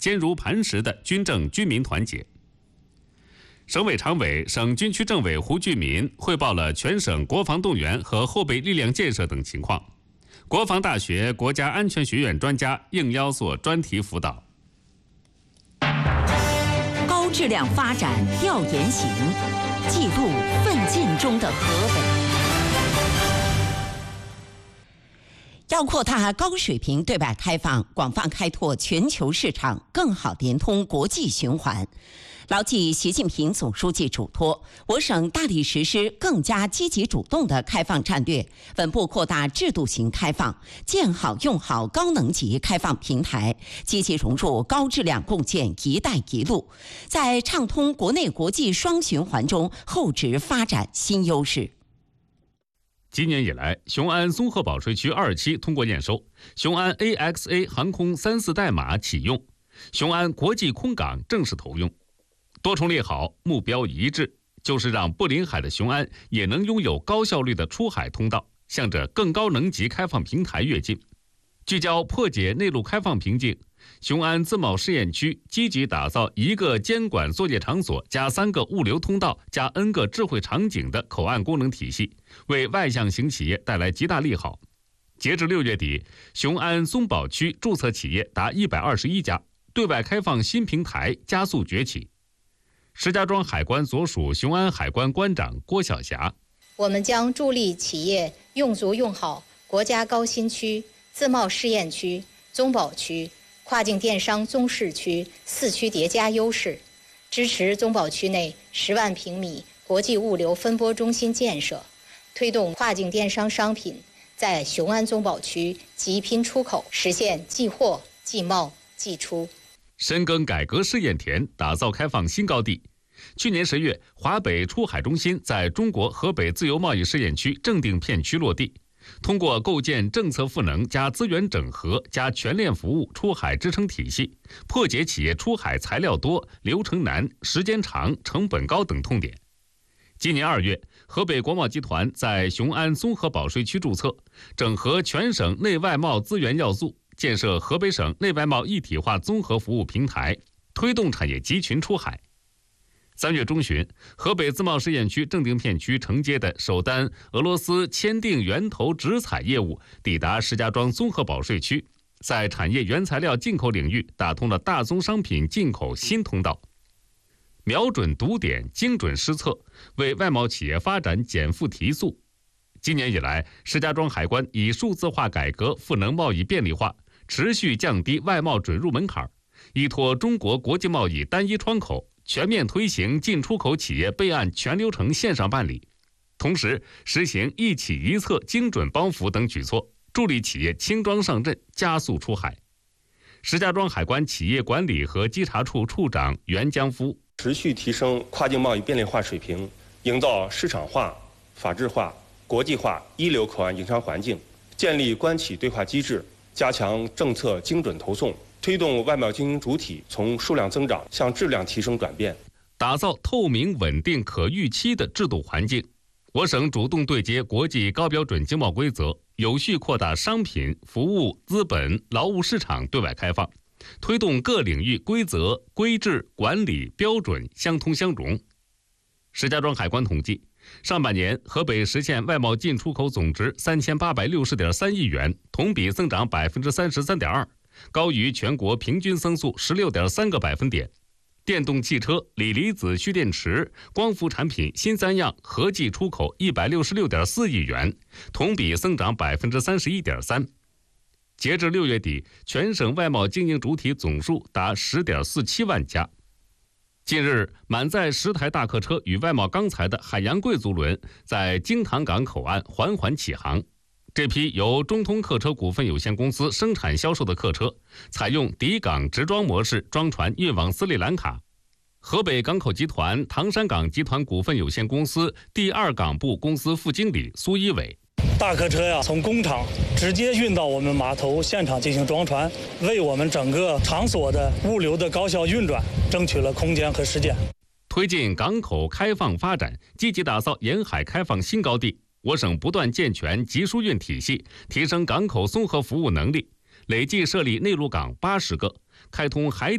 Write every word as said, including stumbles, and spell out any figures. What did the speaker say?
坚如磐石的军政军民团结。省委常委、省军区政委胡俊民汇报了全省国防动员和后备力量建设等情况。国防大学国家安全学院专家应邀做专题辅导。 高质量发展调研行，记录奋进中的河北。要扩大高水平对外开放，广泛开拓全球市场，更好连通国际循环。牢记习近平总书记嘱托，我省大力实施更加积极主动的开放战略，稳步扩大制度型开放，建好用好高能级开放平台，积极融入高质量共建“一带一路”，在畅通国内国际双循环中厚植发展新优势。 今年以来，雄安综合保税区二期通过验收，雄安 A X A 航空三四代码启用，雄安国际空港正式投用。多重利好，目标一致，就是让不临海的雄安也能拥有高效率的出海通道，向着更高能级开放平台跃进。聚焦破解内陆开放瓶颈，雄安自贸试验区积极打造一个监管作业场所加三个物流通道加 N 个智慧场景的口岸功能体系，为外向型企业带来极大利好。截至六月底，雄安松宝区注册企业达一百二十一家，对外开放新平台加速崛起。石家庄海关所属雄安海关关长郭晓霞： 我们将助力企业用足用好国家高新区、自贸试验区、综保区、跨境电商综市区四区叠加优势，支持综保区内十万平米国际物流分拨中心建设，推动跨境电商商品在雄安综保区集拼出口，实现即货、即贸、即出。 深耕改革试验田，打造开放新高地。去年十月，华北出海中心在中国河北自由贸易试验区正定片区落地。通过构建政策赋能加资源整合加全链服务出海支撑体系，破解企业出海材料多、流程难、时间长、成本高等痛点。今年二月，河北国贸集团在雄安综合保税区注册，整合全省内外贸资源要素，建设河北省内外贸一体化综合服务平台，推动产业集群出海。三月中旬，河北自贸试验区正定片区承接的首单俄罗斯签订源头直采业务抵达石家庄综合保税区，在产业原材料进口领域打通了大宗商品进口新通道。瞄准堵点，精准施策，为外贸企业发展减负提速。今年以来，石家庄海关以数字化改革赋能贸易便利化，持续降低外贸准入门槛，依托中国国际贸易单一窗口，全面推行进出口企业备案全流程线上办理，同时实行一企一策精准帮扶等举措，助力企业轻装上阵，加速出海。石家庄海关企业管理和稽查处处长袁江夫： 持续提升跨境贸易便利化水平，营造市场化、法治化、国际化一流口岸营商环境，建立关企对话机制，加强政策精准投送，推动外贸经营主体从数量增长向质量提升转变， 打造透明、稳定、可预期的制度环境。我省主动对接国际高标准经贸规则，有序扩大商品、服务、资本、劳务市场对外开放，推动各领域规则、规制、管理标准相通相融。石家庄海关统计，上半年河北实现外贸进出口总值三千八百六十点三亿元，同比增长百分之三十三点二，高于全国平均增速十六点三个百分点。电动汽车、锂离子蓄电池、光伏产品新三样合计出口一百六十六点四亿元，同比增长百分之三十一点三。截至六月底，全省外贸经营主体总数达十点四七万家。近日，满载十台大客车与外贸钢材的海洋贵族轮在京塘港口岸缓缓起航。这批由中通客车股份有限公司生产销售的客车，采用抵港直装模式装船运往斯里兰卡。河北港口集团唐山港集团股份有限公司第二港部公司副经理苏一伟： 大客车呀，从工厂直接运到我们码头现场进行装船，为我们整个场所的物流的高效运转争取了空间和时间。 推进港口开放发展，积极打造沿海开放新高地。我省不断健全集疏运体系，提升港口综合服务能力，累计设立内陆港八十个，开通海